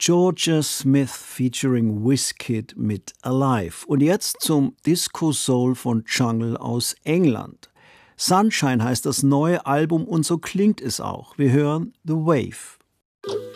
Georgia Smith featuring Wizkid mit Alive. Und jetzt zum Disco-Soul von Jungle aus England. Sunshine heißt das neue Album und so klingt es auch. Wir hören The Wave.